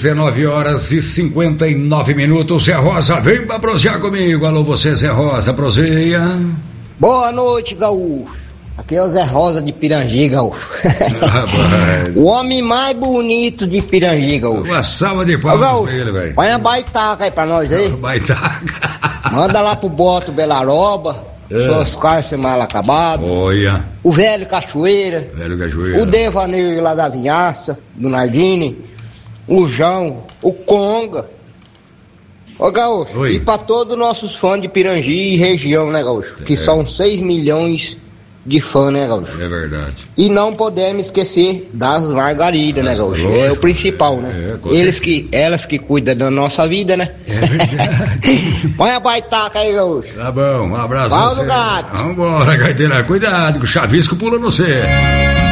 19h59. Zé Rosa, vem pra prosear comigo. Alô, você, Zé Rosa, proseia. Boa noite, gaúcho. Aqui é o Zé Rosa de Pirangi, gaúcho. O homem mais bonito de Pirangi, gaúcho. Uma salva de palmas pra ele, velho. Põe a baitaca aí pra nós aí. Baitaca. Manda lá pro Boto Belaroba. Só os caras sem mal acabado. Olha. O Velho Cachoeira. O Devaneio lá da Vinhaça, do Nardini. O João. O Conga. Ô, gaúcho. Oi. E pra todos os nossos fãs de Pirangi e região, né, gaúcho? Que são 6 milhões de fãs, né, gaúcho? É verdade. E não podemos esquecer das margaridas, né, gaúcho? Lógico, é o principal, né? Elas que cuidam da nossa vida, né? É verdade. Põe a baitaca aí, gaúcho. Tá bom, um abraço. Fala do gato. Vambora, gaiteira. Cuidado, que o chavisco pula no você.